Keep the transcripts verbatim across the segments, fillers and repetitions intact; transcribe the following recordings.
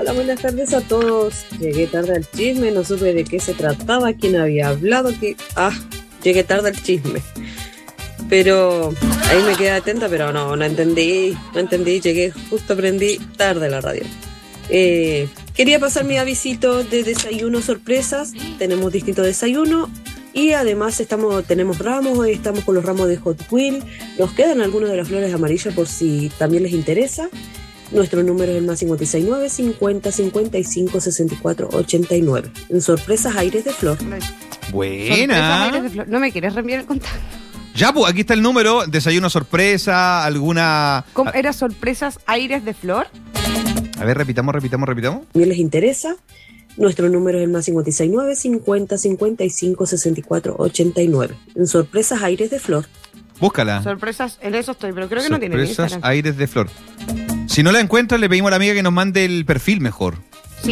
Hola, buenas tardes a todos. Llegué tarde al chisme, no supe de qué se trataba, quién había hablado, que... Ah, llegué tarde al chisme. Pero ahí me quedé atenta, pero no, no entendí, no entendí, llegué, justo aprendí tarde la radio. Eh, quería pasar mi avisito de desayuno sorpresas, tenemos distintos desayunos y además estamos, tenemos ramos, hoy estamos con los ramos de Hot Wheels, nos quedan algunas de las flores amarillas por si también les interesa. Nuestro número es el más cincuenta y seis nueve, cincuenta, cincuenta y cinco, sesenta y cuatro, ochenta y nueve. En sorpresas aires de flor. Buena. Sorpresas aires de flor. ¿No me quieres reenviar el contacto? Ya, pues aquí está el número, desayuno sorpresa, alguna... ¿Cómo era sorpresas aires de flor? A ver, repitamos, repitamos, repitamos. Si les interesa, nuestro número es el más cincuenta y seis nueve, cincuenta, cincuenta y cinco, sesenta y cuatro, ochenta y nueve. En sorpresas aires de flor. Búscala. Sorpresas, en eso estoy, pero creo que no tiene Sorpresas Instagram. aires de flor. Si no la encuentras, le pedimos a la amiga que nos mande el perfil mejor. Sí.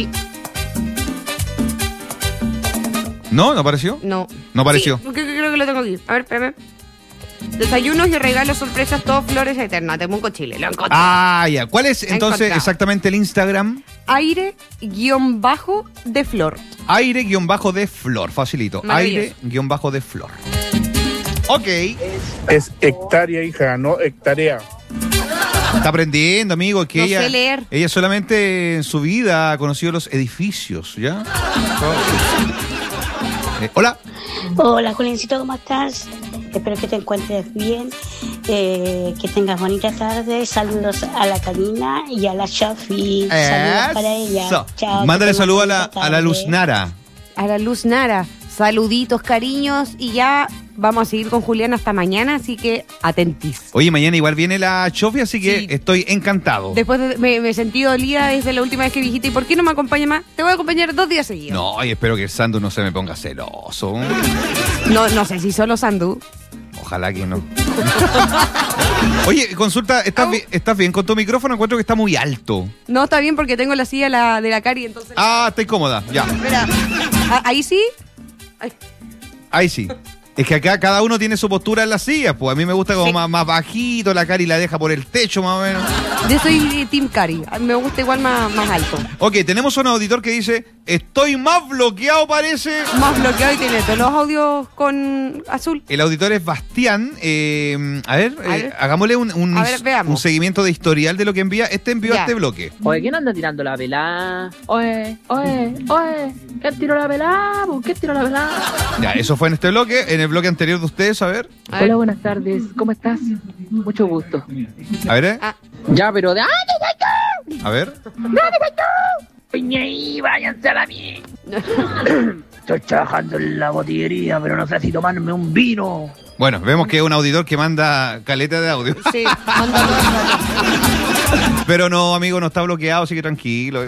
¿No? ¿No apareció? No. No apareció. Sí, creo, creo que lo tengo aquí. A ver, espérame. Desayunos y regalos sorpresas, todos flores eternas. Temuco, Chile. Lo encontré. Ah, ya. ¿Cuál es entonces Encontrado. exactamente el Instagram? Aire guión bajo de flor. Aire guión bajo de flor. Facilito. Maravilloso. Aire guión bajo de flor. Ok. Es hectárea, hija, no hectárea. Está aprendiendo, amigo, que No ella, sé leer. ella solamente en su vida ha conocido los edificios, ¿ya? Eh, hola. Hola, Juliancito, ¿cómo estás? Espero que te encuentres bien, eh, que tengas bonita tarde. Saludos a la Karina y a la Shafi. Saludos para ella. Eso. Chao. Mándale que tengas saludo a la, bonita a la tarde. Luz Nara. A la Luz Nara. Saluditos, cariños. Y ya vamos a seguir con Julián hasta mañana, así que atentis. Oye, mañana igual viene la Chofi, así que Sí. estoy encantado. Después de- me, me sentí dolida desde la última vez que dijiste, ¿y por qué no me acompaña más? Te voy a acompañar dos días seguidos. No, y espero que el Sandu no se me ponga celoso. No, no sé si solo Sandú. Ojalá que no. Oye, consulta, ¿estás, bi- ¿estás bien con tu micrófono? Encuentro que está muy alto. No, está bien porque tengo la silla la, de la Cari, entonces... Ah, está incómoda, ya. Espera, ¿a- ahí sí? Ay, Ahí sí. Es que acá cada uno tiene su postura en la silla, pues a mí me gusta como Sí. más, más bajito, la Cari la deja por el techo más o menos. yo soy Team Cari, me gusta igual más, más alto. Ok, tenemos un auditor que dice, estoy más bloqueado parece. Más bloqueado y tiene todos los audios con azul. El auditor es Bastián. Eh, a ver, A eh, ver. hagámosle un, un, A ver, veamos. un seguimiento de historial de lo que envía. Este envió Ya. este bloque. Oye, ¿quién anda tirando la pelada? Oye, oye, oye, ¿quién tiró la pelada? po? ¿Quién tiró la pelada? Ya, eso fue en este bloque. En el bloque anterior de ustedes, a ver. A ver. Hola, buenas tardes, ¿cómo estás? Mucho gusto. A ver, eh. Ah. Ya, pero de... ¡Ah, A ver. y váyanse a la mierda! Estoy trabajando en la botillería, pero no sé si tomarme un vino. Bueno, vemos que es un auditor que manda caleta de audio. Sí, manda todo el rato. Pero no, amigo, no está bloqueado, así que tranquilo.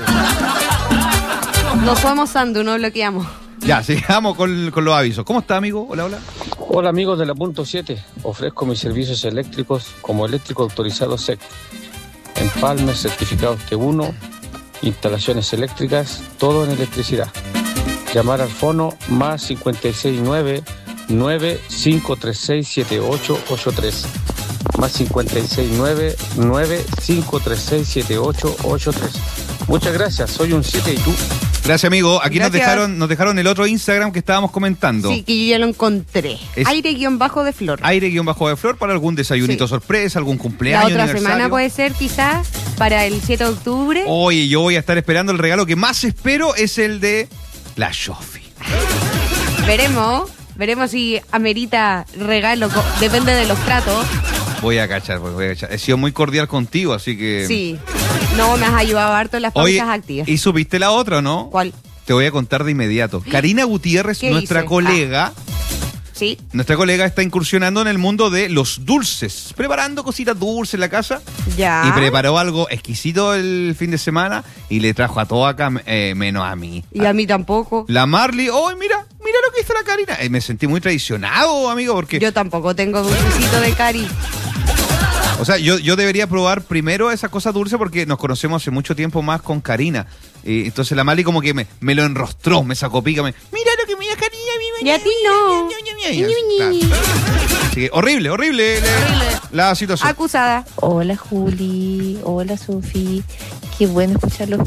No somos Sandu, no bloqueamos. Ya, sigamos con, con los avisos. ¿Cómo está, amigo? Hola, hola. Hola amigos de la Punto siete, ofrezco mis servicios eléctricos como eléctrico autorizado S E C, empalmes, certificados T uno, instalaciones eléctricas, todo en electricidad. Llamar al fono más cinco seis nueve, nueve cinco tres seis, siete ocho ocho tres, más cinco seis nueve, nueve cinco tres seis, siete ocho ocho tres. Muchas gracias, soy un siete y tú. Gracias, amigo. Aquí nos Gracias. dejaron, nos dejaron el otro Instagram que estábamos comentando. Sí, que yo ya lo encontré. Es- Aire guión bajo de flor. Aire-bajo de flor para algún desayunito Sí. sorpresa, algún La cumpleaños, otra aniversario. semana puede ser quizás para el siete de octubre. Oye, yo voy a estar esperando el regalo que más espero es el de la Shofi. Veremos, veremos si amerita regalo, co- depende de los tratos. Voy a cachar, voy a cachar. He sido muy cordial contigo, así que... Sí, no, me has ayudado harto en las Oye, pausas activas. ¿y supiste la otra o no? ¿Cuál? Te voy a contar de inmediato. Karina Gutiérrez, ¿Qué nuestra hice? colega, Sí, nuestra colega está incursionando en el mundo de los dulces, preparando cositas dulces en la casa. ya. Y preparó algo exquisito el fin de semana y le trajo a todo acá, eh, menos a mí. Y a mí tampoco. La Marley, oh, mira, mira lo que hizo la Karina. Eh, me sentí muy traicionado, amigo, porque... Yo tampoco tengo dulcecito de Cari. O sea, yo, yo debería probar primero esa cosa dulce porque nos conocemos hace mucho tiempo más con Karina. Eh, entonces la Mali como que me, me lo enrostró, me sacó pica, me... Mira lo que me da Karina. mi- Y a ti no. Claro. Así que horrible, horrible, la- la situación. Acusada. Hola Juli, hola Sofi, qué bueno escucharlos